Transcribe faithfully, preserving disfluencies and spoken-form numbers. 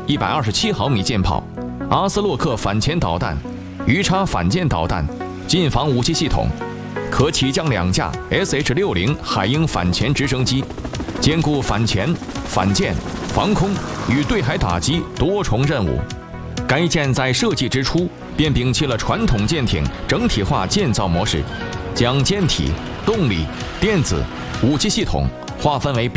一百二十七毫米舰炮、阿斯洛克反潜导弹、鱼叉反舰导弹、近防武器系统，可起降两架 S H 六十海鹰反潜直升机，兼顾反潜、反舰、防空与对海打击多重任务。该舰在设计之初便摒弃了传统舰艇整体化建造模式，将舰体、动力、电子、武器系统划分为